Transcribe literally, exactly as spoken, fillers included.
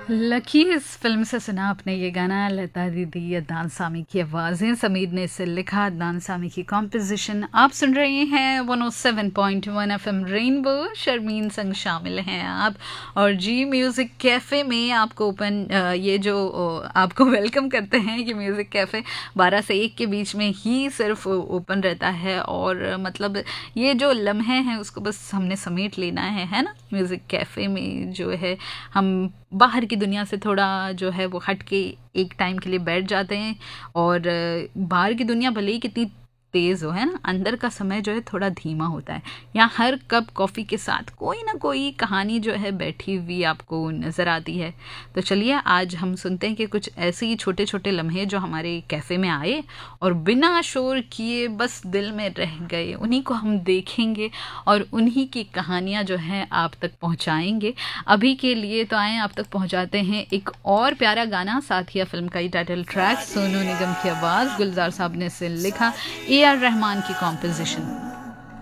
Lucky इस film से सुना आपने ये गाना लता दीदी, अदनान सामी की आवाज़ें, समीर ने इसे लिखा, अदनान सामी की कॉम्पोज़िशन। आप सुन रहे हैं one O seven point one FM rainbow, Sharmin संग शामिल हैं आप। और जी म्यूज़िक कैफ़े में आपको ओपन ये जो आपको वेलकम करते हैं। ये म्यूज़िक कैफ़े बारह से एक के बीच में ही सिर्फ ओपन रहता है और मतलब ये जो लम्हे हैं उसको बस हमने समेट लेना है, है ना। म्यूज़िक कैफ़े में जो है हम बाहर की दुनिया से थोड़ा जो है वो हट के एक टाइम के लिए बैठ जाते हैं। और बाहर की दुनिया भले ही कितनी तेज़ हो, है ना, अंदर का समय जो है थोड़ा धीमा होता है। यहाँ हर कप कॉफ़ी के साथ कोई ना कोई कहानी जो है बैठी हुई आपको नज़र आती है। तो चलिए आज हम सुनते हैं कि कुछ ऐसे ही छोटे छोटे लम्हे जो हमारे कैफ़े में आए और बिना शोर किए बस दिल में रह गए, उन्हीं को हम देखेंगे और उन्हीं की कहानियाँ जो हैं आप तक पहुँचाएंगे। अभी के लिए तो आएँ आप तक पहुँचाते हैं एक और प्यारा गाना, साथिया फिल्म का ही टाइटल ट्रैक, सोनू निगम की आवाज़, गुलजार साहब ने इसे लिखा, ए आर रहमान की कॉम्पोजिशन।